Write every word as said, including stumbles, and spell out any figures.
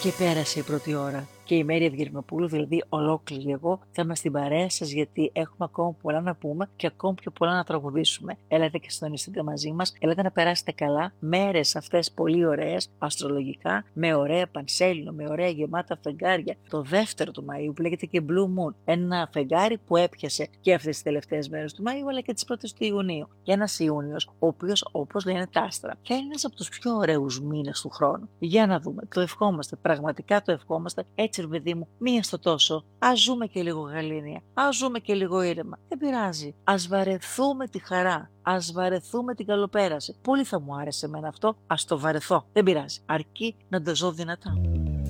Και πέρασε η πρώτη ώρα. Και η Μέρη Ευγενοπούλου, δηλαδή ολόκληρη εγώ, θα είμαστε στην παρέα σας, γιατί έχουμε ακόμα πολλά να πούμε και ακόμα πιο πολλά να τραγουδήσουμε. Έλατε και συντονιστείτε μαζί μας, έλατε να περάσετε καλά. Μέρες αυτές πολύ ωραίες, αστρολογικά, με ωραία πανσέλινο, με ωραία γεμάτα φεγγάρια. Το δεύτερο του Μαΐου που λέγεται και Blue Moon. Ένα φεγγάρι που έπιασε και αυτές τις τελευταίες μέρες του Μαΐου, αλλά και τις πρώτες του Ιουνίου. Και ένας Ιούνιος, ο οποίος, όπως λένε τα άστρα, θα είναι ένας από τους πιο ωραίους μήνες του χρόνου. Για να δούμε, το ευχόμαστε, πραγματικά το ευχόμαστε. Έτσι, ρε παιδί μου, μία στο τόσο. Ας ζούμε και λίγο γαλήνια. Ας ζούμε και λίγο ήρεμα. Δεν πειράζει. Ας βαρεθούμε τη χαρά. Ας βαρεθούμε την καλοπέραση. Πολύ θα μου άρεσε εμένα αυτό. Ας το βαρεθώ. Δεν πειράζει. Αρκεί να το ζω δυνατά.